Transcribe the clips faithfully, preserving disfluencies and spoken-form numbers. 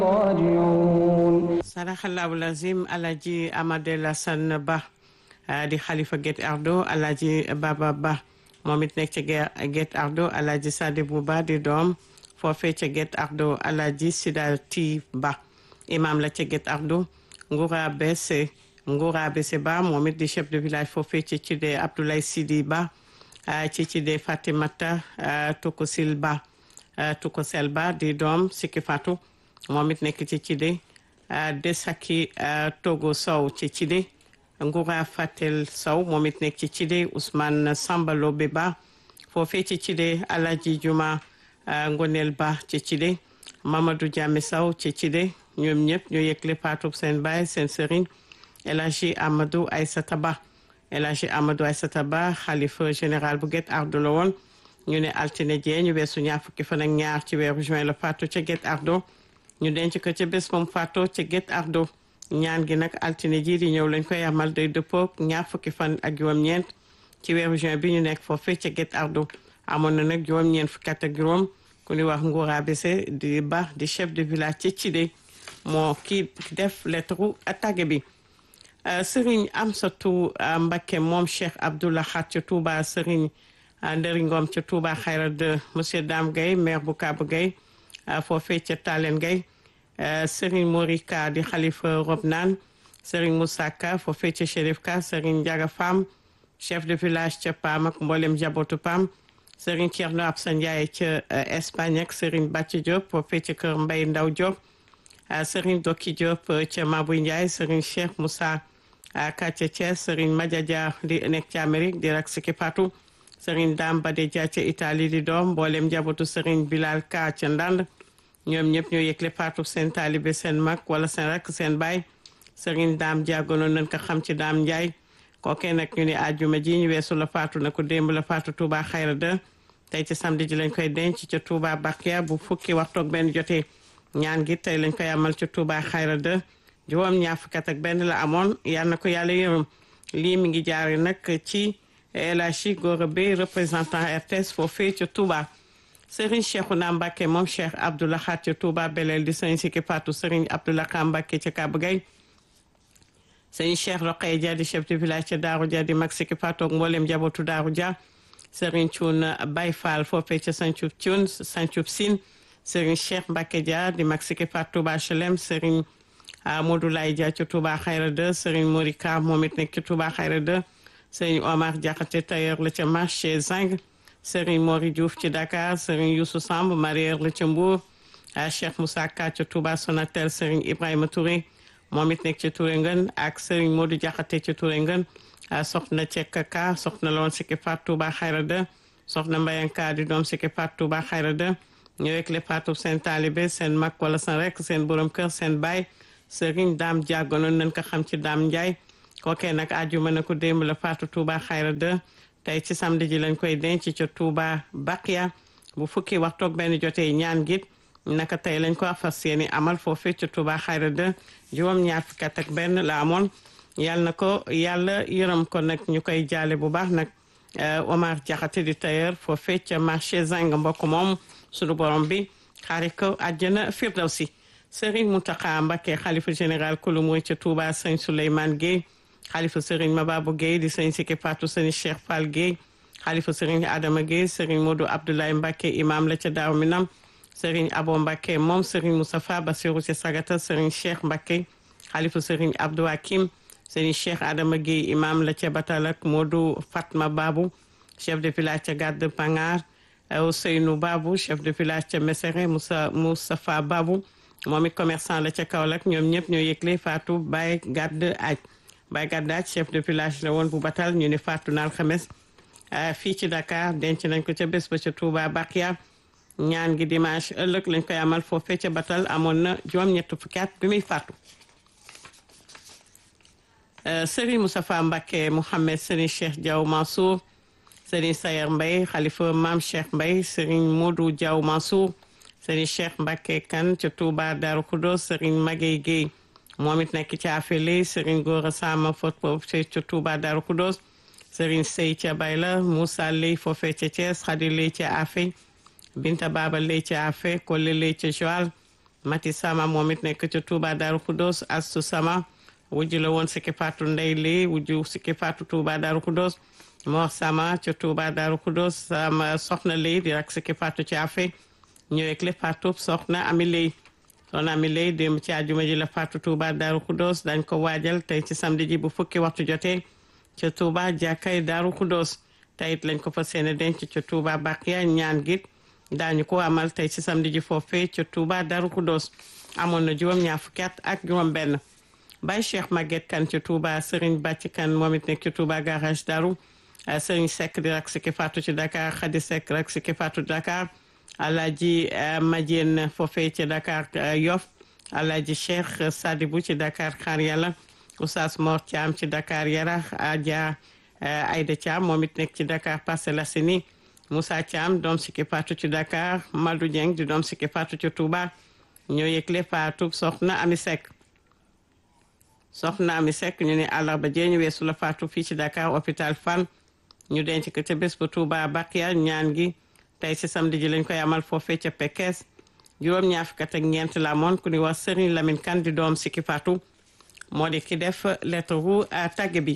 راجعون. sadaxallahu lazim alaji Amadou Lassane Ba di xalifa Guet Ardo alaji Baba Ba moom it nekk ca Guet Ardo alaji Sadibou Ba di doom foofee ca Guet Ardo alaji Sidati Ba imam la ca Guet Ardo Ngoura Bese Ngoura Bese Ba moom it di chef de village foofee ca Cidé Abdoulaye Sidi Ba ci Cidé Fatimata Tokosil Ba Tokosel Ba di doom Sikki Fatou moom it nekk ci Cidé Desaki Togo Sow ci Cidé Ngoura Fatel Sow moom it nekk ci Cidé Ousmane Sambalo Beba foofee ci Cidé Alaji Juma Ngonel Ba ci Cidé Mamadou Diame Sow ci Cidé ñoom ñëpp ñoo yëgle paatub seen baay seen sëriñ El Hadji Amadou Aïssata Ba El Hadji Amadou Aïssata Ba xalifa général bu Guet Ardo la woon ñu ne altine jee ñu weesu ñaar fukki fan ak ñaar ci weeru juin la faatu ca Guet Ardo ñu denc ko ca bés moom faatoo ca Guet Ardo ñaan gi nag altine ji di ñëw lañ koy amal day dëppoog ñaar fukki fan ak juróom-ñeent ci weeru juin bi ñu nekk foofee ca Guet Ardo amoon na nag juróom-ñeent fukki at ak juróom ku ñuy wax Ngoura Bese di Ba di chef de village ca Cidé moo kii def lettre tàgge bi Serigne Amsatou Mbacké moom Cheikh Abdoulaye Khat ca Touba Serigne Ndëri Ngom ca Touba Xayra de monsieur Dame Gueye maire bu Kaba Gueye foofee ca Talen Gueye Serigne Morika di xalifa Robnan Serigne Moussa Ka foofee ca Chérif Ka Serigne Ndiaga Fam chef de village ca Pam ak mboolem jabootu Pam Serigne Thierno Absa Ndiaye ca Espagne ak Serigne Bàcci Diop foofee ca kër Mbay Ndaw Diop Serigne Doki Diop ca Mabouy Ndiaye Serigne Cheikh Moussa Ka ca Thiès Serigne Madiadia di nekk ca Amérique di rak Sikki Fatou Serigne Dame Bade Dia ca Italie di doom mboolem jabootu Serigne Bilal Ka ca Ndand ñoom ñëpp ñoo yëgle faatu seen taalibe seen mag wala seen rakk seen baay Serigne Dame Dia gënoon nañ ko xam ci Dame Ndiaye kookee nag ñu ne àjjuma ji ñu weesu la faatu na ko démb la faatu Touba Xayra de tey ci samedi ji lañ koy denc ca Touba Bakia bu fukki waxtu ak benn jotee ñaan gi tey lañ koy amal ca Touba Xayra de juróom ñaar fukki at ak benn la amoon yal na ko yàlla yërëm lii mi ngi jaare nag ci El Hadji Gora Beye représentant R T S foofee ca Touba Serigne Cheikhouna Mbacké moom Cheikh Abdoulaye Khat ca Touba Belel di Serigne Sikki Fatou Serigne Abdoulaye Khat Mbacké ca Kaba Gueye Serigne Cheikh Roqay Dia di chef de village ca Daaru Dia di mag Sikki Fatou ak mboolem jabootu Daaru Dia Serigne Thioune Baye Fall foofee ca Santhiou Thioune Santhiou Sine Serigne Cheikh Mbacké Dia di mag Sikki Fatou Touba H L M Serigne Modou Laye Dia ca Touba Xayra de Serigne Morika moom it nekk ca Touba Xayra de Serigne Omar Diakhaté tailleur la ca marché Zing Serigne Mori Diouf ci Dakar Serigne Youssou Samb marieur la ca Mbour Cheikh Moussa Ka ca Touba Sonatel Serigne Ibrahima Touré moom it nekk ca Touré Ngën ak Serigne Modou Diakhaté ca Touré Ngën soxna Cekka Ka soxna la woon Sikki Fatou Touba Xayra de soxna Mbayan Ka di doom Sikki Fatou Touba Xayra de ñu rek le Fatou seen taalibe seen mag wala seen rek seen borom kër seen baay Serigne Dame Dia gënoon nañ ko xam ci Dame Ndiaye kookee nag àjjuma na ko démb la faatu Touba Xayra de tey ci samedi ji lañ koy denc ca Touba Bakia bu fukki waxtu ak benn jotee ñaan git naka tey lañ ko fas yéene amal foofee ca Touba Xayra de juróom ñaar fukki at ak benn la amoon yàlla na ko yàlla yërëm ko nag ñu koy jaale bu baax nag Omar Diakhaté di tailleur foofee ca marché Zing mbokk moom sunu borom bi xaari ko àjjana firdawsi Serigne Mountakha Mbacké xalifa général kulu mooy ca Touba Sëñ Souleymane Gueye xalifa Serigne Mababou Gueye di Serigne Sikki Fatou Serigne Cheikh Fall Gueye xalifa Serigne Adama Gueye Serigne Modou Abdoulaye Mbacké imam la ca Daaru Minam Serigne Abo Mbacké moom Serigne Moustapha Bassirou ci Sagata Serigne Cheikh Mbacké xalifa Serigne Abdou Hakim Serigne Cheikh Adama Gueye imam la ca Batalak Modou Fatma Babou chef de village ca Gadde Pangar Ousseynou Babou chef de village ca Mesere Moussa Moustapha Babou moom it commerçant la ca Kaolack ñoom ñëpp ñoo yëgle Fatou Baye Gadde Aj Baye Gadde Aj chef de village la woon bu Batal ñu ne Fatou na alxames fii ci Dakar denc nañ ko ca bés ba ca Touba Bakia ñaan gi dimanche ëllëg lañ koy amal foofee ca Batal amoon na juróom-ñett fukki at bi muy faatu Serigne Moustapha Mbacké Mouhamed Serigne Cheikh Diaw Mansour Serigne Sayer Mbaye xalifa Mame Cheikh Mbaye Serigne Modou Diaw Mansour Serigne Cheikh Mbacké Kane ca Touba Darou Khoudoss Serigne Magueye Gueye moom it nekk ca Afele Serigne Gora Sama foofee ca Touba Darou Khoudoss Serigne Sey ca Bayla Moussa Ley foofee ca Thiès Khady Ley ca Afé Binta Baba Ley ca Afé Kole Ley ca Joal Mati Sama moom it nekk ca Touba Darou Khoudoss Astu Sama wujju la woon Siki Fatou Ndey Li wujju Siki Fatou Touba Darou Khoudoss Mor Sama ca Touba Darou Khoudoss sama soxna Lay di rak Siki Fatou ci afe ñëwek le Fatou soxna Ami Lay soxna Ami Lay démb ci àjjuma ji la Fatou Touba Darou Khoudoss dañ ko waajal tey ci samedi ji bu fukki waxtu jotee ca Touba jàkkay Darou Khoudoss tey it lañ ko fa seene denc ca Touba Baqiya ñaan git daañu ko amal tey ci samedi ji foofee ca Touba Darou Khoudoss amoon na juróom ñaar fukki at ak juróom benn Baye Cheikh Maguette Kane ca Touba Serigne Bàcc Kane moom it nekk ca Touba garage Darou Serigne Seck di rak Siki Fatou ci Dakar Khady Seck rak Siki Fatou Dakar Alaaji Madiène foofee ci Dakar Yoff Alaaji Cheikh Sadibou ci Dakar Xaar Yàlla Oustaz Mor Thiam ci Dakar Yarax Adja Aïda Thiam moom it nekk ci Dakar Parcelles Assainies Moussa Thiam doom Siki Fatou ci Dakar Madou Dieng di doom Siki Fatou ci Touba ñoo yëgle Fatou soxna Ami Seck soxna Ami Seck ñu ne àllarba jee ñu weesu la Fatou fii ci Dakar hôpital Fann ñu denc ko ca bés bu Touba Baqiya ñaan gi tey ci samedi ji lañ koy amal foofee ca Pekes juróom ñaar fukk ak ñeent la amoon ku ni wax Serigne Lamine Kane di doom Siki Fatou moo di ki def lettre wu tàgge bi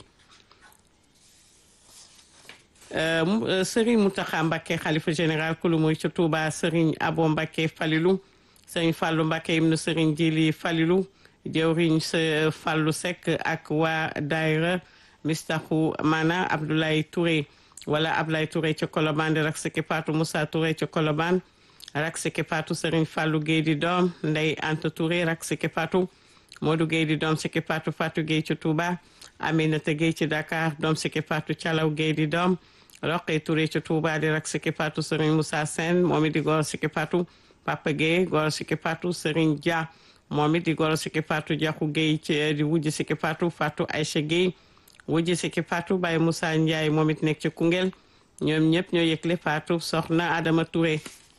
Serigne Mountakha Mbacké xalifa général kulu muy ca Touba Serigne Abo Mbacké Falilou Serigne Fallou Mbacké ibnu Serigne Djili Falilou jëwriñ sa Fallou Seck ak waa daayira Mistaxu Mana Abdoulaye Touré wala Abdoulaye Touré ca Colobane rak Siki Fatou Moussa Touré ca Colobane rak Siki Fatou Serigne Fallou Gueye di doom Ndey Anta Touré rak Siki Fatou Modou Gueye di doom Siki Fatou Fatou Gueye ca Touba Aminata Gueye ci Dakar doom Siki Fatou Thialaw Gueye di doom Roqe Touré ca Touba di rak Siki Fatou Serigne Moussa Sène moom it di góor Siki Fatou Papa Gueye góor Siki Fatou Serigne Dia moom it di góor Siki Fatou Diakhou Gueye ci di wujj Siki Fatou Fatou Aïcha Gueye wujj Siki Fatou Baye Moussa Ndiaye moom it nekk ci Koungheul ñoom ñëpp ñoo yëgle Fatou soxna Adama Touré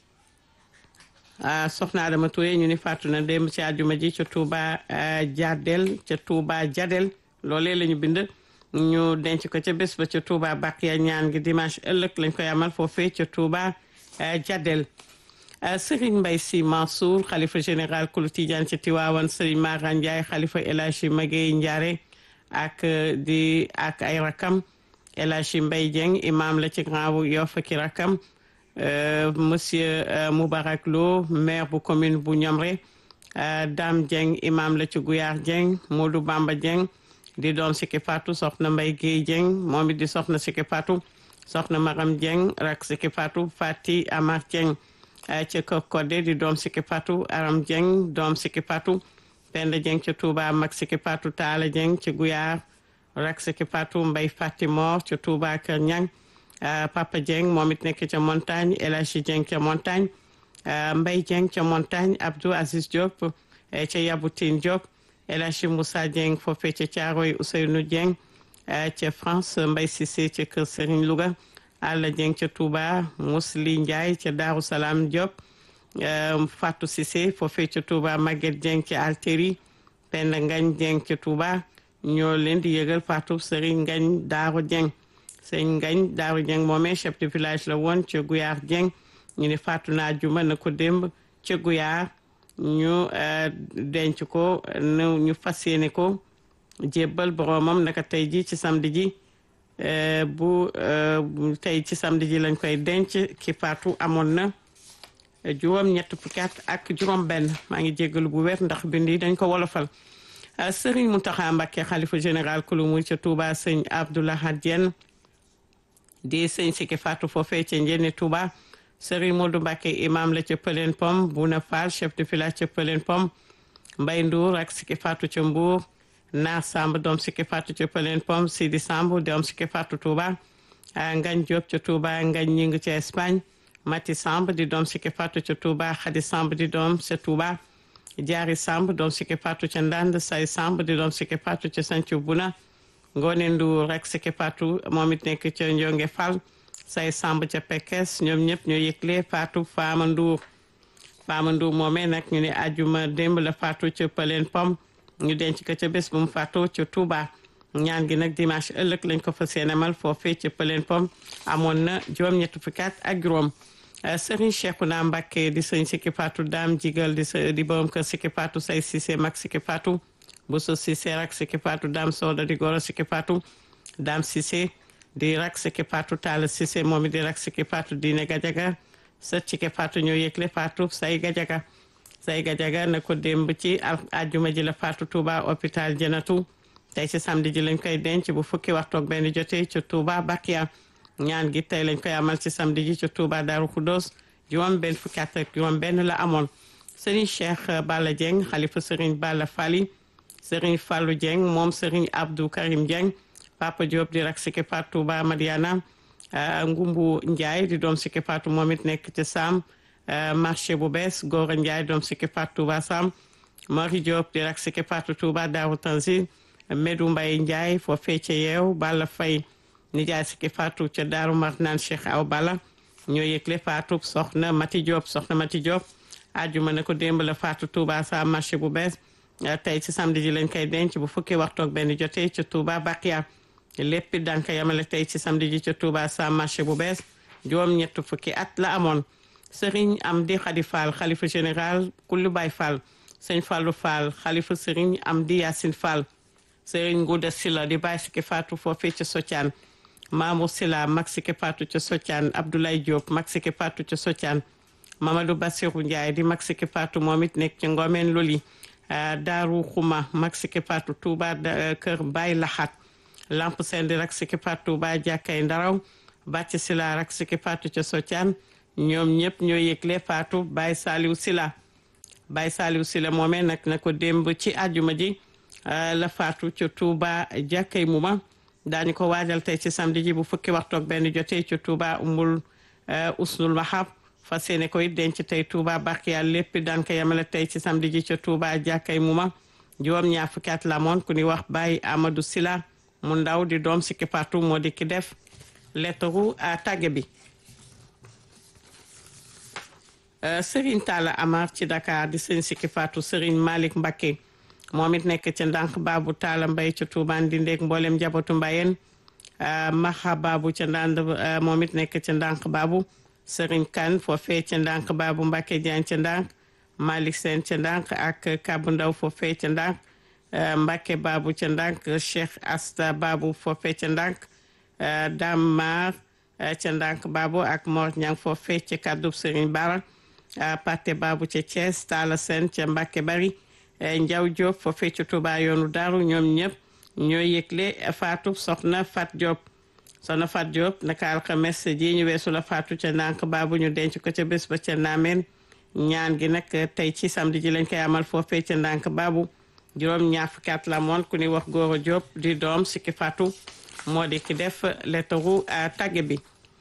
soxna Adama Touré ñu ni Fatou na démb ci àjjuma ji ca Touba Jadel ca Touba Jadel loolee la ñu bind ñu denc ko ca bés ba ca Touba Baqiya ñaan gi dimanche ëllëg lañ koy amal foofee ca Touba Jadel Serigne Mbaye Sy Mansour xalifa général kulu Tidiane ci Tiwaawan Serigne Mara Ndiaye xalifa El Hadji Magueye Ndiare ak di ak ay rakam El Hadji Mbaye Dieng imam la ci Grand Yoff ki rakam monsieur Moubarak Lo maire bu commune bu Ñomre Dame Dieng imam la ci Gouyaar Dieng Modou Bamba Dieng di doom Siki Fatou soxna Mbaye Gueye Dieng moom it di soxna Siki Fatou soxna Maram Dieng rak Siki Fatou Fati Amar Dieng ca Kodde di doom Siki Fatou Aram Dieng doom Siki Fatou Penda Dieng ca Touba mag Siki Fatou Talla Dieng ca Gouyaar rak Siki Fatou Mbaye Fatimor ca Touba Kër Ñang Papa Dieng moom it nekk ca Montagne El Hadji Dieng ca Montagne Mbaye Dieng ca Montagne Abdou Aziz Diop ca Yaboutine Diop El Hadji Moussa Dieng foofee ca Thiaroye Ousseynou Dieng ca France Mbaye Cissé ca Kër Serigne Louga Alla Dieng ca Touba Mousli Ndiaye ca Darou Salam Diop Fatou Cissé foofee ca Touba Maguette Dieng ca Alteri Penda Ngagne Dieng ca Touba ñoo leen di yëgal Fatou Serigne Ngagne Darou Dieng Serigne Ngagne Darou Dieng moomee chef de village la woon ca Gouyaar Dieng ñu ne Fatou naa juma na ko démb ca Gouyaar ñu denc ko ñu fas yéene ko jébbal boromam naka tey ji ci samedi ji bu tey ci samedi ji lañ koy denc ki Fatou amoon na juróom ñett fukki at ak juróom benn maa ngi jéggalu bu wér ndax bind yi dañ ko wolofal Serigne Mountakha Mbacké xalifa général kulu muy ca Touba sëñ Abdoulaye Diène di sëñ Siki Fatou foofee ca Njéene Touba Serigne Modou Mbacké imam la ca Pëleen Pom Bouna Fall chef de village ca Pëleen Pom Mbaye Ndour ak Siki Fatou ca Mbour Naar Samb doom Siki Fatou ca Pëleen Pom Sidi Samb doom Siki Fatou Touba Ngagne Diop ca Touba Ngagne Ñing ca Espagne Mati Samb di doom Siki Fatou ca Touba Khady Samb di doom ca Touba Diary Samb doom Siki Fatou ca Ndande Say Samb di doom Siki Fatou ca Santhiou Bouna Ngone Ndour rek Siki Fatou moom it nekk ca Ndiongue Fall Say Samb ca Pekes ñoom ñëpp ñoo yëgle Fatou Fama Ndour Fama Ndour moomee nag ñu ne ajuma démb la Fatou ca Pëleen Pom ñu denc ko ca bés bu mu Fatou ca Touba ñaan gi nag dimanche ëllëg lañ ko fas yéene amal foofee ca Pëleen Pom amoon na juróom-ñetti fukki at ak juróom Serigne Cheikhouna Mbacké di sëñ Sikki Fatou Dame Jigal di sa di borom kër Sikki Fatou Say Cissé mag Sikki Fatou Bousso Cissé rak Sikki Fatou Dame Soda di goro Sikki Fatou Dame Cissé di rak Sikki Fatou Talla Cissé moom di rak Sikki Fatou Diine Gajaga sët Sikki Fatou ñoo yëgle Fatou Say Gajaga Say Gajaga na ko démb ci àjjuma ji la Fatou Touba hôpital Janatu tey ci samedi ji lañ koy denc bu fukki waxtu ak benn jotee ci Touba Bakia ñaan gi tey lañ koy amal ci samedi ji ci Touba Darou Khoudoss juróom benn fukki at ak juróom benn la amoon Serigne Cheikh Balla Dieng xalifa Serigne Balla Fally Serigne Fallou Dieng moom Serigne Abdou Karim Dieng Papa Diop di rak Sikki Fatou Touba Madiana Ngumbu Ndiaye di doom Sikki Fatou moom it nekk ci Sam marché bu bees Gora Ndiaye doom Sikki Fatou Touba Sam Mari Diop di rak Sikki Fatou Touba Darou Tanzil Medou Mbaye Ndiaye foo fecce yeew Balla Faye nijaay Sikki Fatou ca Daaru Marnaan Cheikh Aw Balla ñoo yëgle Fatou soxna Mati Diop soxna Mati Diop àjjuma ne ko démb la Fatou Touba sa marché bu bees tey ci samedi ji lañ koy denc bu fukki waxtu ak benn jotee ca Touba Bakia lépp daan ko yamale tey ci samedi ji ca Touba sa marché bu bees juróom ñett fukki at la amoon Serigne Amdi Khady Fall xalifa général kullu Baye Fall Sëñ Fallou Fall xalifa Serigne Amdi Yacine Fall Serigne Ngouda Silla di Baye Sikki Fatou foofee ca Socaan Mamour Silla mag Sikki Fatou ca Socaan Abdoulaye Diop mag Sikki Fatou ca Socaan Mamadou Bassirou Ndiaye di mag Sikki Fatou moom it nekk ci Ngomeen Loli Daaru Xuma mag Sikki Fatou Touba kër Baye Laxat Lamp Seen di rak Sikki Fatou Touba jàkkay Ndaraw Bàcc Silla rak Sikki Fatou ca Socaan ñoom ñëpp ñoo yëgle Fatou Baye Saliou Silla Baye Saliou Silla moomee nag na ko démb ci àjjuma ji la Fatou ca Touba jàkkay Muma daañu ko waajal tey ci samedi ji bu fukki waxtu ak benn jotee ci Touba Umul Usnul Wahab fas yéene ko it denc tey Touba Bakia lépp daan ko yemale tey ci samedi ji ca Touba jàkkay Muma juróom ñaar fukki at la moon ku ni wax Baye Amadou Silla mu ndaw di doom Sikki Fatou moo di ki def lettaru tàgge bi Serigne Talla Amar ci Dakar di sëñ Sikki Fatou Serigne Malick Mbacké moom it nekk ca ndànk Babu Talla Mbay ca Touba Ndindeek mboolem njabootu Mbayeen Maxa Babu ca ndànd moom it nekk ca ndànk Babu Serigne Kane foofee ca ndànk Babu Mbacké Diagne ca ndànk Malick Sène ca ndànk ak Kabu Ndaw foofee ca ndànk Mbacké Babu ca ndànk Cheikh Asta Babu foofee ca ndànk Damar ca ndànk Babu ak Mor Ñang foofee ca kàddub Serigne Bara Paté Babu ca Thiès Talla Sène ca Mbacké Bari Njaw Diop foofee ca Touba yoonu Daaru ñoom ñëpp ñoo yëgle Fatou soxna Fat Diop soxna Fat Diop naka alxames ji ñu weesu la Fatou ca ndànk Babu ñu denc ko ca bés ba ca Naameen ñaan gi nag tey ci samedi ji lañ koy amal foofee ca ndànk Babu juróom ñaar fukki at la moon ku ni wax Gora Diop di doom Sikki Fatou moo di ki def lettaru tàgge bi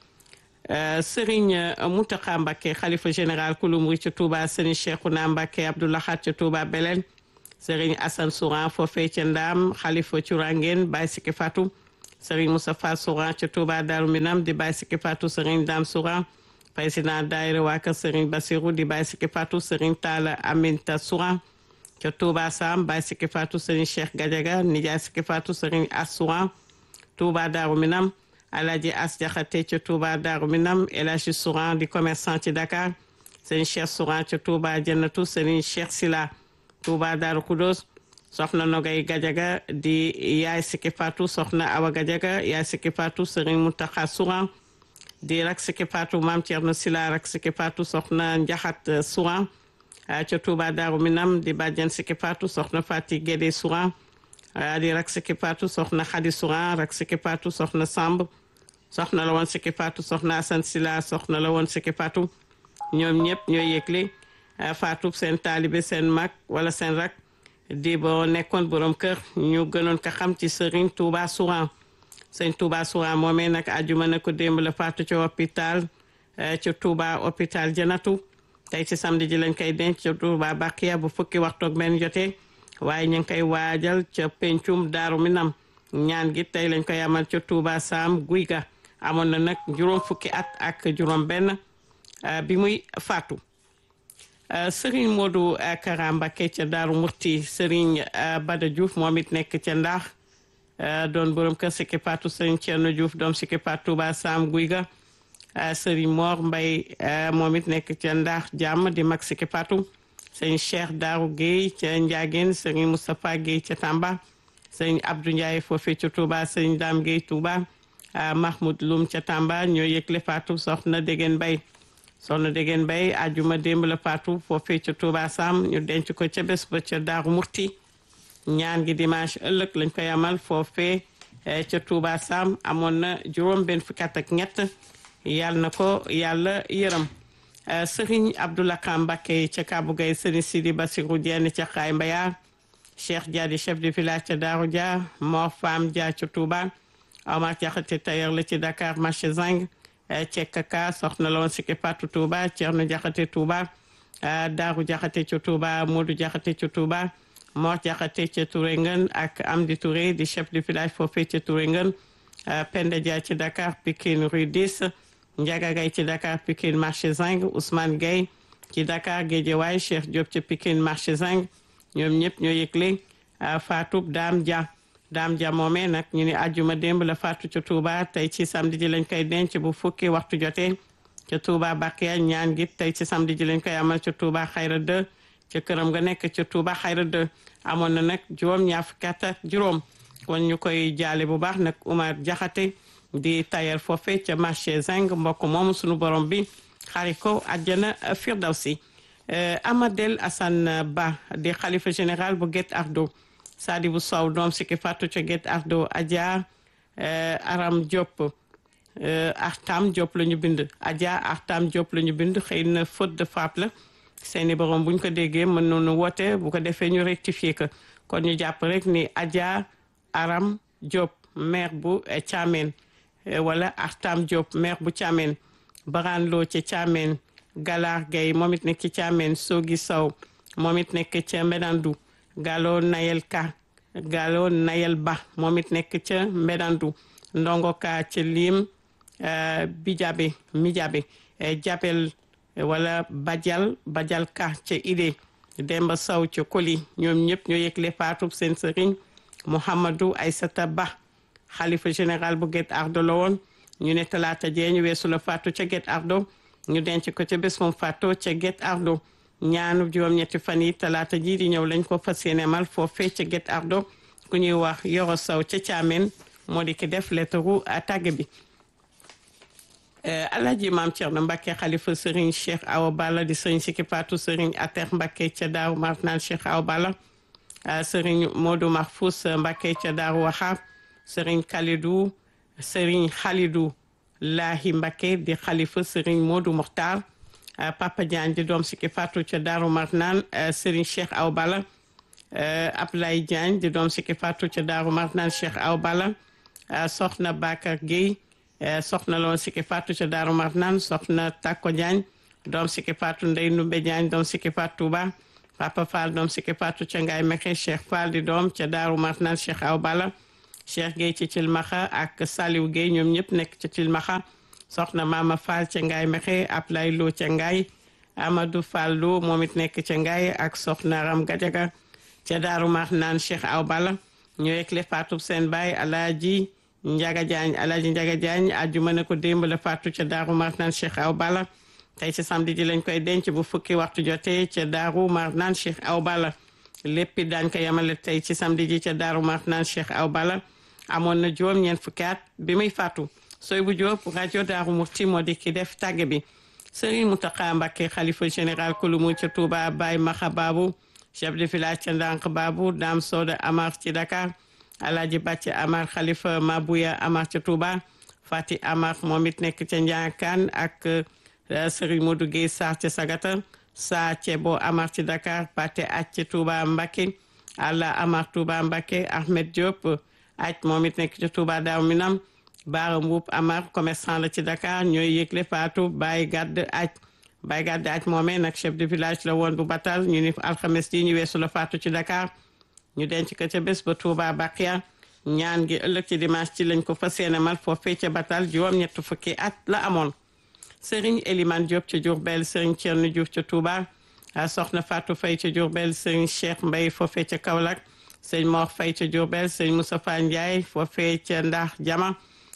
Serigne Mountakha Mbacké xalifa général kulumri ca Touba Serigne Cheikhouna Mbacké Abdou Lahad ca Touba Belel Serigne Assane Souran foofee ca Ndaam xalifa Curangen Baye Sikki Fatou Serigne Moustapha Souran ca Touba Darou Minam di Baye Sikki Fatou Serigne Dame Souran président daayira waa kër Serigne Bassirou di Baye Sikki Fatou Serigne Talla Aminta Souran ca Touba Sam Baye Sikki Fatou Serigne Cheikh Gadiaga nijaay Sikki Fatou Serigne As Souran Touba Darou Minam Alaji As Jaxate ca Touba Darou Minam El Hadji Souran di commerçant ci Dakar Serigne Cheikh Souran ca Touba Jannatu Serigne Cheikh Sila Touba Darou Khoudoss soxna Nogay Gadiaga di yaay Sikki Fatou soxna Awa Gadiaga yaay Sikki Fatou Serigne Mountakha Souran di rak Sikki Fatou Mame Thierno Sila rak Sikki Fatou soxna Njaxat Souran ca Touba Darou Minam di bàjjan Sikki Fatou soxna Fati Guédé Souran di rak Sikki Fatou soxna Khady Souran rak Sikki Fatou soxna Samb soxna la woon Sikki Fatou soxna Assane Sila soxna la woon Sikki Fatou ñoom ñëpp ñooy yëgle Fatou seen taalibe seen mag wala seen rak di boo nekkoon borom kër ñu gënoon ko xam ci Serigne Touba Souran sëñ Touba Souran moomee nag àjjuma na ko démb la Fatou ca hôpital ca Touba hôpital Janatu tey ci samedi ji lañ koy denc ca Touba Bakia bu fukki waxtu ak benn jotee waaye ñu ngi koy waajal ca pencum Daaru Minam ñaan gi tey lañ koy amal ca Touba Sam guy ga amoon na nag juróom fukki at ak juróom benn bi muy faatu Serigne Modou Kara Mbacké ca Daaru Murti Serigne Bada Diouf moom it nekk ca Ndax doon borom kër Sikki Fatou Serigne Thierno Diouf doom Sikki Fatou Touba Sam guy ga Serigne Mor Mbay moom it nekk ca Ndax Jàmm di mag Siki Fatou sëñ Cheikh Darou Guèye ca Ndiagène sëñ Moustapha Guèye ca Tamba sëñ Abdou Ndiaye foofee ca Touba sëñ Dame Guèye Touba Mahmoud Loum ca Tamba ñoo yëgle Fatou soxna Degen Bay soxna Degen Bay ajuma démb la Fatou foofee ca Touba Sam ñu denc ko ca bés ba ca Daaru Murti ñaan gi dimanche ëllëg lañ koy amal foofee ca Touba Sam amoon na juróom benn fukki at ak ñett yàlla na ko yàlla yërëm Serigne Abdoulaye Mbacké ca Kabou Gaye Serigne Sidi Bassirou Diène ca Xaay Mbayar Cheikh Dia di chef de village ca Darou Dia Mor Fam Dia ca Touba Omar Diakhaté tailleur la ci Dakar marché Zing Cekaka soxna la woon Siki Fatou Touba Thierno Diakhaté Touba Darou Diakhaté ca Touba Modou Diakhaté ca Touba Mor Diakhaté ca Touré Ngën ak Amdi Touré di chef de village foofee ca Touré Ngën Penda Dia ci Dakar Pikine rue dix Ndiaga Gaye ci Dakar Pikine marché Zing Ousmane Gaye ci Dakar Guédiawaye Cheikh Diop ci Pikine marché Zing ñoom ñëpp ñoo yëgle Fatou Dame Dia Dame Dia moomee nag ñu ni àjjuma démb la Fatou ca Touba tey ci samedi ji lañ koy denc bu fukki waxtu jotee ca Touba Bakiya ñaan gi tey ci samedi ji lañ koy amal ca Touba Xayra deux ca këram nga nekk ca Touba Xayra deux amoon na nag juróom ñaar fukki at ak juróom kon ñu koy jaale bu baax nag Oumar Diakhaté di tailleur foofe ca marché Zing mbokk moomu sunu borom bi xari ko àjjana firdawsi Amadel Assane Ba di xalifa général bu Guet Ardo Sadibou Sow doom Siki Fatou ca Guet Ardo Adja Aram Diop Artam Diop la ñu bind Adja Artam Diop la ñu bind xëy na faute de frappe la seeni borom buñ ko déggee mën noonu woote bu ko defee ñu rectifier ko kon ñu jàpp rek ni Adja Aram Diop maire bu Thiamène wala Artam Diop maire bu Thiamène Baran Lo ca Thiamène Galar Gueye moom it nekk ci Thiamène Sogi Sow moom it nekk ca Mbédandou Gallo Nayel Ka Gallo Nayel Ba moom it nekk ca Mbédandou Ndongo Ka ca Lim Bijabe Mijabe Jabel wala Badial Badial Ka ca Idé Demba Sow ca Koli ñoom ñëpp ñoo yëgle faatu seen sëriñ Mouhamadou Aïssata Ba xalifa général bu Guet Ardo la woon ñu ne talaata jee ñu weesu la faatu ca Guet Ardo ñu denc ko ca bés moom faatu ca Guet Ardo ñaanu juróom-ñetti fan yi talaata ji di ñëw lañ ko fas yéene mal foofee ca Guet Ardo ku ñuy wax Yoro Sow ca Thiamène moo di ki def lettaru tàgge bi Alaaji Maam Cerno Mbacké xalifa Serigne Cheikh Awa Balla di Serigne Siki Fatou Serigne Ater Mbacké ca Daaru Marnaan Cheikh Awa Balla Serigne Modou Mahfous Mbacké ca Daaru Wahab Serigne Khalidou Serigne Khalidou Lahi Mbacké di xalifa Serigne Modou Mokhtar Papa Diagne di doom Siki Fatou ca Daaru Marnaan Serigne Cheikh Awa Balla Ablaye Diagne di doom Siki Fatou ca Daaru Marnaan Cheikh Awa Balla Soxna Bakar Gueye soxna loon Siki Fatou ca Daaru Marnaan soxna Takko Diagne doom Siki Fatou Ndey Numbe Diagne doom Siki Fatou Touba Papa Fall doom Siki Fatou ca Ngaye Mexe Cheikh Fall di doom ca Daaru Marnaan Cheikh Awa Balla Cheikh Gueye ci Cilmaxa ak Saliou Gueye ñoom ñëpp nekk ca Cilmaxa soxna Mama Fall ca Ngaye Mexe Ablaye Lo ca Ngaye Amadou Fall Lo moom it nekk ca Ngaye ak soxna Ram Gadiaga ca Daaru Marnaan Cheikh Awa Balla ñoo yëgle faatu seen baay Alaaji Njaga Jaañ Alaaji Njaga Jaañ àjjuma ne ko démb la faatu ca Daaru Marnaan Cheikh Awa Balla tey ci samedi ji lañ koy denc bu fukki waxtu jotee ca Daaru Marnaan Cheikh Awa Balla léppi daañ ko yemale tey ci samedi ji ca Daaru Marnaan Cheikh Awa Balla amoon na juróom ñeent fukki at bi muy faatu sooy bu Jóob rajo Daaru Muxti moo di ki def tàgge bi Serigne Mountakha Mbacké xalifa général kulumu ca Touba Baye Maxa Babu chef de village ca Ndank Babu Dame Soda Amar ci Dakar Alaaji Bàcc Amar xalifa Mabouya Amar ca Touba Fati Amar moom it nekk ca Njaakaan ak Serigne Modou Gueye Sarr ca Sagata Sa Cebo Amar ci Dakar Pate Aj ca Touba Mbacké Alla Amar Touba Mbacké Ahmed Diop Aj moom it nekk ca Touba Daaru Minam Baara Mbuub Amar commerçant la ci Dakar ñooy yëgle faatu Baye Gadd Aj Baye Gadd Aj moomee nag chef de village la woon bu Batal ñu ni alxames yi ñu weesu la faatu ci Dakar ñu denc ko ca bés ba Touba Bakiya ñaan gi ëllëg ci dimanche ci lañ ko fas yéene mal foofee ca Batal juróom-ñett fukki at la amoon Serigne Elimane Diop ca Diourbel Serigne Thierno Diouf ca Touba soxna Fatou Faye ca Diourbel Serigne Cheikh Mbaye foofee ca Kaolack Serigne Mor Faye ca Diourbel Serigne Moustapha Ndiaye foofee ca Ndax Jama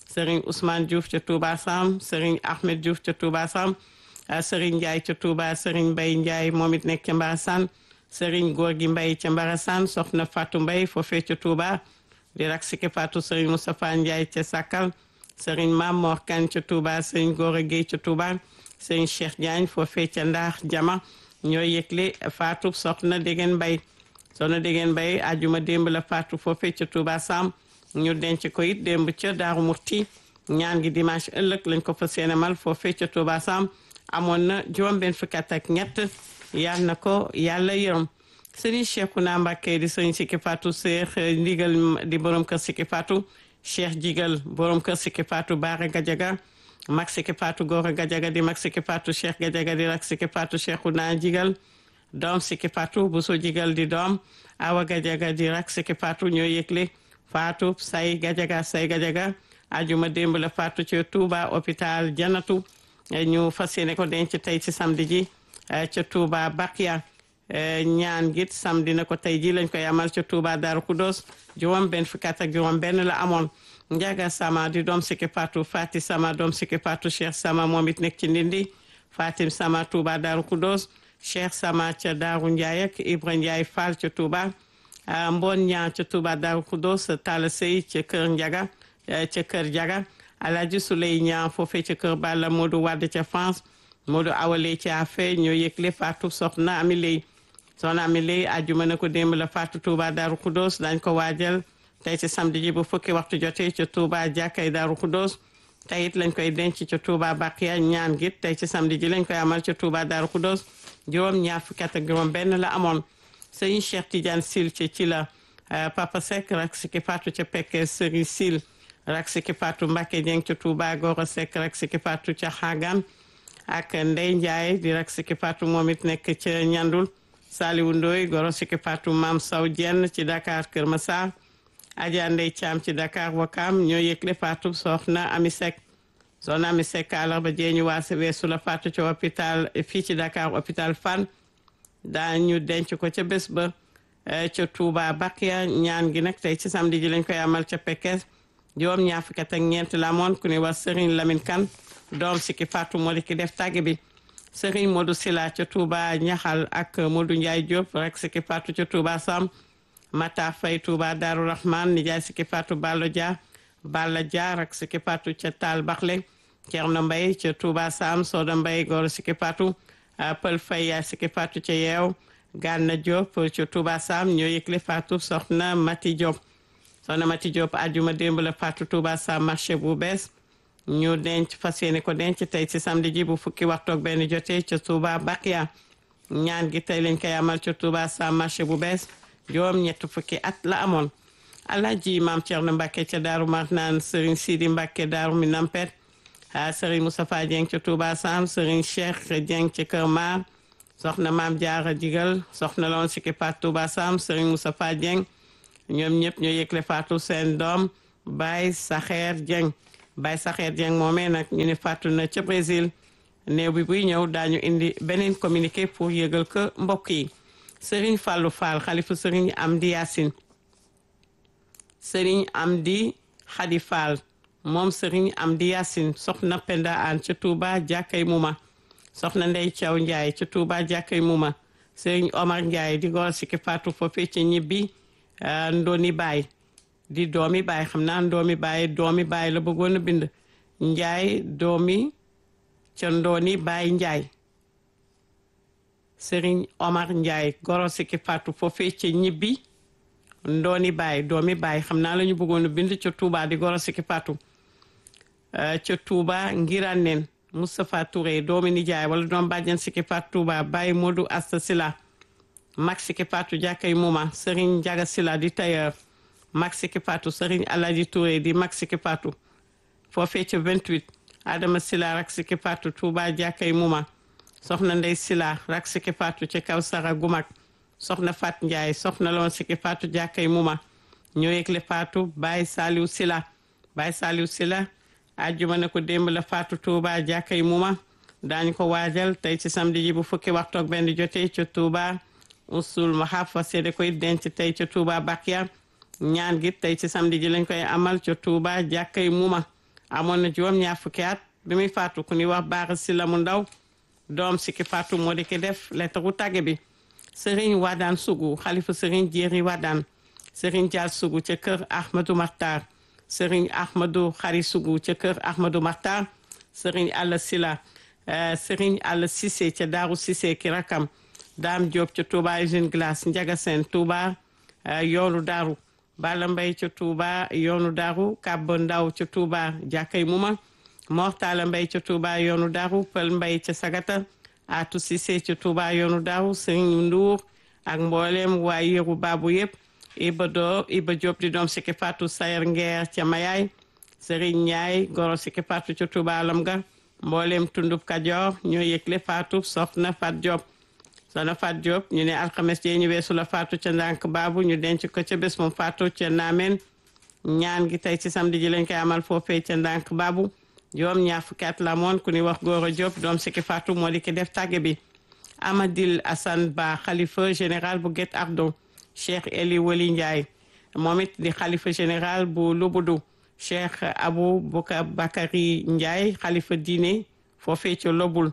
Serigne Ousmane Diouf ca Touba Sam Serigne Ahmed Diouf ca Touba Sam Serigne Ndiaye ca Touba Serigne Mbaye Ndiaye moom it nekk ca Mbarassane Serigne Gorgui Mbaye ca Mbarassane soxna Fatou Mbaye foofee ca Touba di rak Siki Fatou Serigne Moustapha Ndiaye ca Sakal Serigne Mame Mor Kane ca Touba Serigne Gora Gueye ca Touba Serigne Cheikh Diagne foofee ca Ndar Jama ñoo yëgle Fatou soxna Degen Mbaye soxna Degen Mbaye ajuma démb la Fatou foofee ca Touba Sam ñu denc ko it démb ca Daaru Murti ñaan gi dimanche ëllëg lañ ko fas yéene mal foofee ca Touba Sam amoon na juróom benn fukki at ak ñett yal na ko yàlla yërëm Serigne Cheikhouna Mbacké di Serigne Siki Fatou Cheikh ndigal di borom kër Siki Fatou Cheikh Jigal borom kër Siki Fatou Baara Gajaga mag Siki Fatou Gora Gajaga di mag Siki Fatou Cheikh Gajaga di rak Siki Fatou Cheikhouna Jigal doom Siki Fatou Bousso Jigal di doom Awa Gajaga di rak Siki Fatou ñoo yëgle Fatou say Gajaga say Gajaga ajuma démb la Fatou ci Touba hôpital Janatu ñu fas yéene ko denc tey ci samedi ji ca Touba Bakia ñaan git samedi na ko tey ji lañ koy amal ca Touba Darou Khoudoss juróom benn fukki at ak juróom benn la amoon Njaga Sama di doom Siki Fatou Fati Sama doom Siki Fatou Cheikh Sama moom it nekk ci Ndindi Fatim Sama Touba Darou Khoudoss Cheikh Sama ca Darou Ndiaye ak Ibra Ndiaye Fall ca Touba Mbon ñaa ca Touba Darou Khoudoss Talla Sey ca Kër Njaga ca Kër Jaga Alaaji Souley ñaa foofee ca Kër Balla Modou Wade ca France Modou Awale ca Afe ñoo yëgle Fatou soxna Ami Ley soxna Ami Ley ajuma na ko démb la Fatou Touba Darou Khoudoss dañ ko waajal tey ci samedi ji bu fukki waxtu jotee ca Touba jàkkay Darou Khoudoss tey it lañ koy denc ca Touba Bakia ñaan gi tey ci samedi ji lañ koy amal ca Touba Darou Khoudoss juróom ñaar fukki at ak juróom benn la amoon Serigne Cheikh Tidiane Sil ca ci la Papa Seck rak Siki Fatou ca Pekke Serigne Sil rak Siki Fatou Mbacké Dieng ca Touba Gora Seck rak Siki Fatou ca Xagan ak Ndey Ndiaye di rak Siki Fatou moom it nekk ca Ñandul Saliwu Ndoy Goro Siki Fatou Mam Saw Jenn ci Dakar Kër Massar Adja Ndey Thiam ci Dakar Wakam ñoo yëgle Fatou soxna Ami Seck soxna Ami Seck àllarba jeeñu waase weesu la Fatou ca hôpital fii ci Dakar hôpital Fann daañu denc ko ca bés ba ca Touba Bakia ñaan gi nag tey ci samedi ji lañ koy amal ca Pekes juróom ñaar fukki at ak ñeent la moon ku ne wax Serigne Lamine Kane doom Siki Fatou moo di ki def tàgg bi Serigne Modou Sila ca Touba Ñaxal ak Modou Ndiaye Diop rek Siki Fatou ca Touba Sam Mata Fay Touba Darou Rahman nijaay Siki Fatou Ballo Dia Balla Dia rek Siki Fatou ca Taal Baxle Thierno Mbaye ca Touba Sam Soda Mbaye góor Siki Fatou Pël Fay yaay Siki Fatou ca Yeew Ganna Diop ca Touba Sam ñoo yëgle Fatou soxna Mati Diop soxna Mati Diop ajuma démb la Fatou Touba Sam marché bu bees ñu denc fas yéene ko denc tey ci samedi ji bu fukki waxtu ak benn jotee ca Touba Bakia ñaan gi tey lañ koy amal ca Touba Sam marché bu bees juróom ñett fukki at la amoon Alaaji Maam Thierno Mbacké ca Daaru Marnaan Serigne Sidi Mbacké Daaru Minam Pet Serigne Moustapha Dieng ca Touba Sam Serigne Cheikh Dieng ca Kër Maar soxna Maam Diarra Jigal soxna loon Siki Fatou Touba Sam Serigne Moustapha Dieng ñoom ñëpp ñoo yëgle Fatou seen doom Baye Saxeer Dieng Baye Saxeer Dieng moomee nag ñu ne Fatou na ca Brésil néew bi buy ñëw daañu indi beneen communiqué pour yëgal ko mbokk yi Serigne Fallou Fall xalifu Serigne Amdi Yacine Serigne Amdi Khady Fall moom Serigne Amdi Yacine soxna Penda An ca Touba jàkkay Muma soxna Ndey Thiaw Ndiaye ca Touba jàkkay Muma Serigne Omar Ndiaye di góor Siki Fatou foofee ca ñibbi Ndoni Baay di doomi baay xam naa doomi baay doomi baay la bëggoon a bind Ndiaye doomi ca Ndoni Baay Ndiaye Serigne Omar Ndiaye goro Siki Fatou foofee ca ñibbi Ndoni Baay doomi baay xam naa la ñu bëggoon a bind ca Touba di goro Siki Fatou ca Touba Ngiranen Moustapha Touré doomi nijaay wala doom bàjjen Siki Fatou Touba Baye Modou Asta Sila Max Siki Fatou jàkkay Muma Serigne Ndiaga Sila di tailleur Max Siki Fatou Serigne Alaji Touré di Max Siki Fatou foofee ca vingt-huit Adama Sila rak Siki Fatou Touba jàkkay Muma soxna Ndey Sila rak Siki Fatou ca Kawsara Gumak soxna Fat Ndiaye soxna loon Siki Fatou jàkkay Muma ñoo yëgle Fatou Baye Saliou Sila Baye Saliou Sila ajjuma na ko démb la Fatou Touba jàkkay Muma daañu ko waajal tey ci samedi ji bu fukki waxtu ak benn jotee ca Touba usul mahaf fa seede koy denc tey ca Touba Bakia ñaan gi tey ci samedi ji lañ koy amal ca Touba jàkkay Muma amoon na juróom ñaar fukki at bi muy faatu ku ñuy wax Baara Silla mu ndaw doom sikki faatu moo di ki def lettre tàgge bi. Serigne Wadane Sougou xalifa Serigne Jéeri Wadane Serigne Dial Sougou ca kër Ahmadou Makhtar Serigne Ahmadou Khari Sougou ca kër Ahmadou Makhtar Serigne Alla Sila Serigne Alla Cissé ca Daaru Cissé ki rakam Dame Diop ca Touba usine glace Ndiaga Sène Touba yoonu Daaru Bala Mbay ca Touba yoonu Daaru Kab Ndaw ca Touba jàkkay Muma Mortala Mbay ca Touba yoonu Daaru Pël Mbay ca Sagata Atou Cissé ca Touba yoonu Daaru Serigne Ndour ak mboolem waa yëru baabu yëpp Iba Do Iba Diop di doom sikki Fatou Sayer Ngeer ca Mayaay Serigne Ndiaye goro sikki Fatou ca Touba Lamga mboolem tundub Kajoor ñoo yëgle Fatou soxna Fat Diop soxna Fat Diop ñu ne alxames jee ñu weesu la Fatou ca ndànk baabu ñu denc ko ca bés moom Fatou ca Naameen ñaan gi tey ci samedi ji lañ koy amal foofee ca ndànk baabu juróom ñaar fukki at la moon ku ñuy wax Gora Diop doom sikki Fatou moo di ki def tàgge bi. Amadil Assane Ba xalifa général bu Guet Ardo Cheikh Eli Wali Ndiaye moom it di xalifa général bu Lubudu Cheikh Abou Bouka Bakari Ndiaye xalifa diine foofee ca Lobul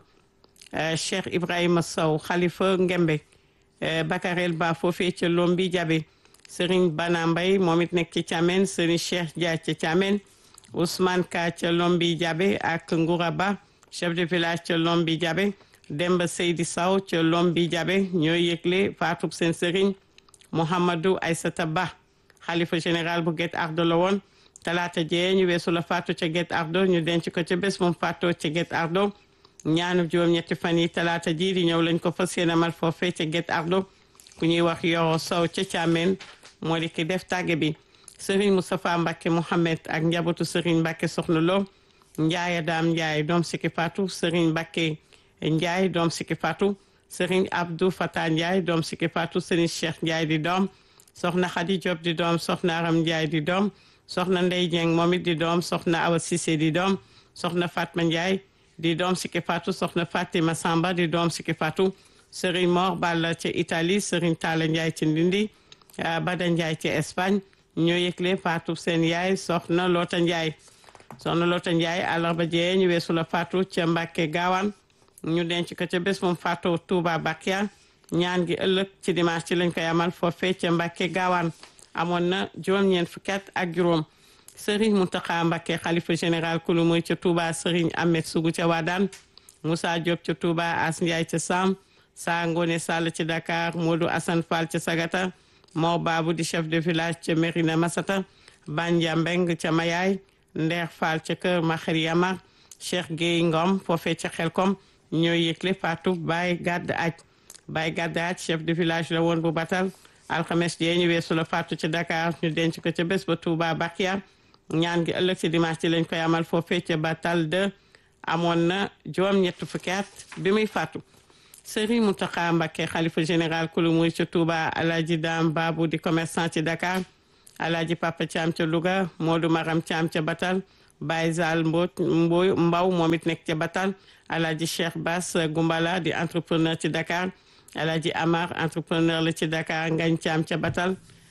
Cheikh Ibrahima Sow xalifa Ngembe Bakarel Ba foofee ca Lombi Jabe Serigne Bana Mbay moom it nekk ci Thiamène Serigne Cheikh Dia ca Thiamène Ousmane Ka ca Lombi Jabe ak Ngoura Ba chef de village ca Lombi Jabe Demba Seydi Sow ca Lombi Jabe ñooy yëgle faatub seen Serigne Mouhamadou Aïssata Ba xalifa général bu Guet Ardo la woon talaata jee ñu weesu la faatu ca Guet Ardo ñu denc ko ca bés moom faatoo ca Guet Ardo ñaanu juróom-ñetti fan yi talaata ji di ñëw lañ ko fas yéene amal foofee ca Guet Ardo ku ñuy wax Yoro Sow ca Thiamène moo di ki def tàgge bi. Serigne Moustapha Mbacke Mohamed ak njabootu Serigne Mbacke Soxna Lo Ndiaye Dame Ndiaye doom sikki Fatou Serigne Mbacke Ndiaye doom sikki Fatou Serigne Abdou Fata Ndiaye doom sikki Fatou Serigne Cheikh Ndiaye di doom soxna Khady Diop di doom soxna Aram Ndiaye di doom soxna Ndey Dieng moom it di doom soxna Awa Cissé di doom soxna Fatma Ndiaye di doom sikki Fatou soxna Fatima Samba di doom sikki Fatou Serigne Mor Balla ca Italie Serigne Talla Ndiaye ci Ndindi Bada Ndiaye ci Espagne ñoo yëgle Fatou seen yaay soxna Lota Ndiaye soxna Lota Ndiaye àllarba jee ñu weesu la Fatou ca Mbacke Gaawaan ñu denc ko ca bés moom Fatou Touba Bakia ñaan gi ëllëg ci dimanche ci lañ koy amal foofee ca Mbacke Gaawaan amoon na juróom-ñeent fukki at ak juróom Serigne Mountakha Mbacke xalifa général kulu muy ca Touba Serigne Ahmed Sougou ca Wadane Moussa Diop ca Touba As Ndiaye ca Sam Sa Ngone Sall ci Dakar Modou Assane Fall ca Sagata Mor Babou di chef de village ca Mérina Massata Banja Mbeng ca Mayaay Ndeex Fall ca Kër Maxari Yamar Cheikh Gueye Ngom foofee ca Xelkom ñooy yëgle Fatou Baye Gadd Aj Baye Gadd Aj chef de village la woon bu Batal alxames jee ñu weesu la Fatou ca Dakar ñu denc ko ca bés ba Touba Bakia ñaan gi ëllëg ci dimanche ci lañ koy amal foofee ca Batal de amoon na juróom-ñett fukki at bi muy faatu. Serigne Mountakha Mbacké xalifa général kulu muy ca Touba Alaaji Dam Babou di commerçant ci Dakar Alaaji Papa Thiam ca Louga Modou Maram Thiam ca Batal Baye Zal Mbot Mboy Mbaw moom it nekk ca Batal Alaaji Cheikh Bass Gumbala di entrepreneur ci Dakar Alaaji Amar entrepreneur la ci Dakar Ngagne Thiam ca Batal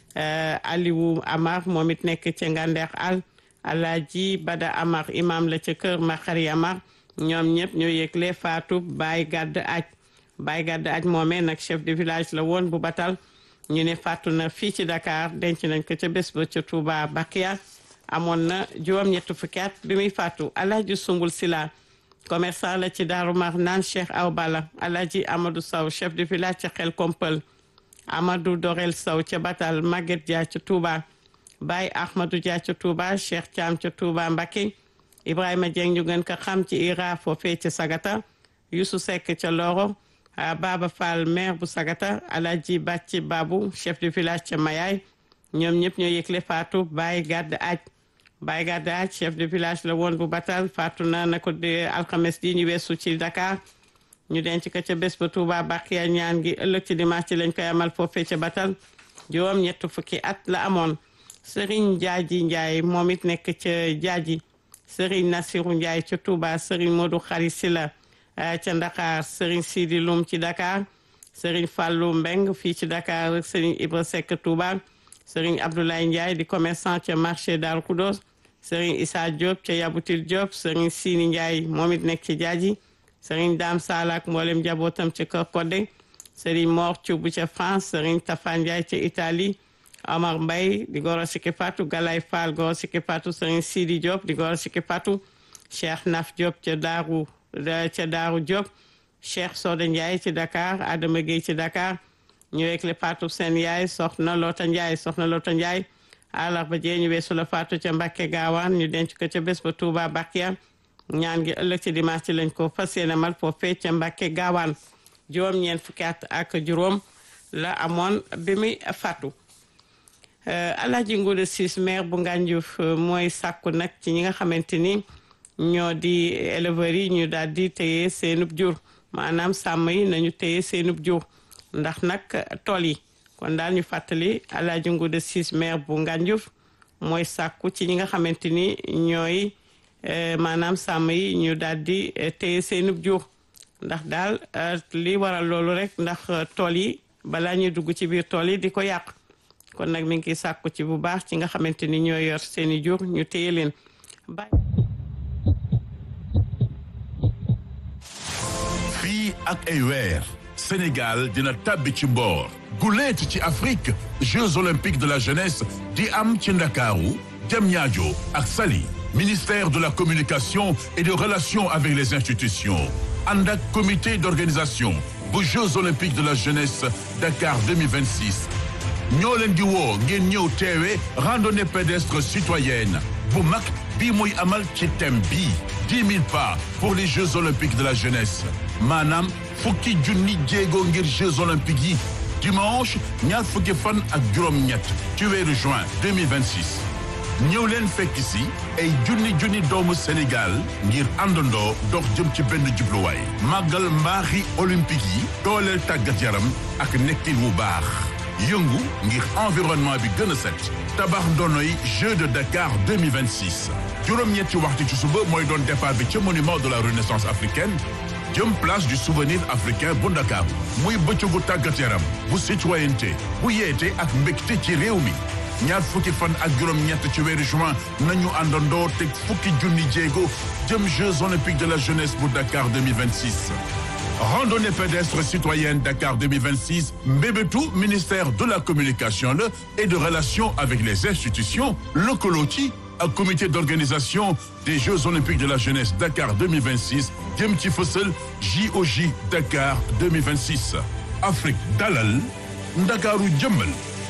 Aliou Amar moom it nekk ca Ngandeex Al Alaaji Bada Amar imam la ca Kër Maxari Amar ñoom ñëpp ñoo yëgle faatu Baye Gadd Aj Baye Gadd Aj moomee nag chef de village la woon bu Batal ñu ne faatu na fii ci Dakar denc nañ ko ca bés ba ca Touba Bakia amoon na juróom-ñett fukki at bi muy faatu Alaaji Sumbul Sila commerçant la ci Daaru Marnaan Cheikh Aw Bala Alaaji Amadou Sow chef de village ca Xel Kompal Amadou Dorel Sow ca Batal Maguette Dia ca Touba Baye Ahmadou Dia ca Touba Cheikh Thiam ca Touba Mbacké Ibrahima Dieng ñu gën ko xam ci Ira foofee ca Sagata Youssou Seck ca Loro Baba Fall maire bu Sagata Alaaji Bàcci Babu chef de village ca Mayaay ñoom ñëpp ñoo yëgle faatu Baye Gadd Aj Baye Gadd Aj chef de village la woon bu Batal faatu na na ko de alxames di ñu weesu ci Dakar ñu denc ko ca bés ba Touba Bakia ñaan gi ëllëg ci dimanche ci lañ koy amal foofee ca Batal juróom ñett fukki at la amoon Serigne Jaaji Ndiaye moom it nekk ca Jaaji Serigne Nassirou Ndiaye ca Touba Serigne Modou Khari Sila ca Dakar Serigne Sidi Loum ci Dakar Serigne Fallou Mbeng fii ci Dakar Serigne Ibra Seck Touba Serigne Abdoulaye Ndiaye di commerçant ca marché Darou Khoudoss Serigne Issa Diop ca Yabutil Diop Serigne Sini Ndiaye moom it nekk ci Jaaji Serigne Dame Salak mboolem njabootam ca Kër Kodde Serigne Mor Thioub ca France Serigne Tafa Ndiaye ca Italie Omar Mbaye di goro Siki Fatou Galay Fall goro Siki Fatou Serigne Sidi Diop di goro Siki Fatou Cheikh Naf Diop ca Daaru ca Daaru Diop Cheikh Soda Ndiaye ci Dakar Adama Gueye ci Dakar ñu wekk le Fatou seen yaay soxna Lota Ndiaye soxna Lota Ndiaye àllarba jee ñu weesu la Fatou ca Mbàkke Gaawaan ñu denc ko ca bés ba Touba Bakia ñaan gi ëllëg ci dimanche lañ ko fas yéene mal foofee ca Mbàkke Gaawaan juróom ñeent fukki at ak juróom la amoon bi muy fàttu Alaaji Nguuda Siis maire bu Ngànjuuf mooy sàkku nag ci ñi nga xamante ni ñoo di éleveurs yi ñu daal di téye seenub jur maanaam sàmm yi nañu téye seenub jur ndax nag tool yi kon daal ñu fàttali Alaaji Nguuda Siis maire bu Ngànjuuf mooy sàkku ci ñi nga xamante ni ñooy maanaam sàmm yi ñu daal di téye seenub jur ndax daal li waral loolu rek ndax tool yi balaa ñuy dugg ci biir tool yi di ko yàq kon nag mi ngi sàkku ci bu baax ci nga xamante ni ñoo yor seeni jur ñu téye leen bàyyi. fii ak ay weer Sénégal dina tàbbi ci mboor guleet ci Afrique Jeux olympiques de la jeunesse di am ci Ndakaaru Diamniadio ak Saly ministère de la communication et des relations avec les institutions ànd ak comité d'organisation bu Jeux olympiques de la jeunesse Dakar deux mille vingt-six ñoo leen di woo ngeen ñëw teewe randonnée pédestre citoyenne bu mag bii muy amal ci thème bi dix mille pas pour les Jeux olympiques de la jeunesse maanaam fukki junni jéego ngir Jeux olympiques yi dimanche ñaar fukki fan ak juróom-ñett ci weeru juin deux mille vingt-six ñëw leen fekk si ay junni junni doomu Sénégal ngir àndandoo dox jëm ci benn jubluwaay màggal mbaaxi olympique yi dooleel tàggat yaram ak nekkin wu baax yëngu ngir environnement bi gën a set tabax ndonoy Jeux de Dakar deux mille vingt-six juróom-ñetti waxtu ci suba mooy doon départ bi ca monument de la Renaissance africaine jëm place du souvenir africain bu Dakar muy bëccëgu tàggat yaram bu citoyenneté bu yeete ak mbégte ci réew mi ñaar fukki fan ak juróom-ñett ci weeru juin nañu àndandoo teg fukki junni jéego jëm Jeux olympiques de la jeunesse bu Dakar deux mille vingt-six randonnée pédestre citoyenne Dakar deux mille vingt-six mbébétu ministère de la communication la et de relations avec les institutions lëkkaloo ci ak comité d'organisation des Jeux olympiques de la jeunesse Dakar deux mille vingt-six jëm ci fësal J O J Dakar deux mille vingt-six Afrique dalal Ndakaaru jëmmal.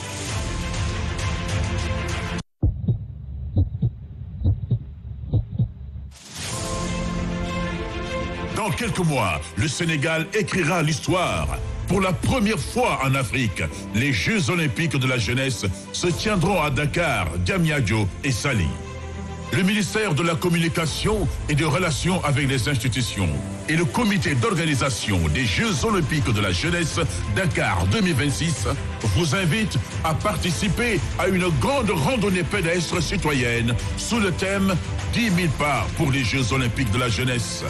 Dans quelques mois, le Sénégal écrira l'histoire. Pour la première fois en Afrique, les Jeux olympiques de la jeunesse se tiendront à Dakar, Diamniadio et Saly. Le ministère de la Communication et des Relations avec les institutions et le comité d'organisation des Jeux olympiques de la jeunesse Dakar deux mille vingt-six vous invitent à participer à une grande randonnée pédestre citoyenne sous le thème dix mille pas pour les Jeux olympiques de la jeunesse.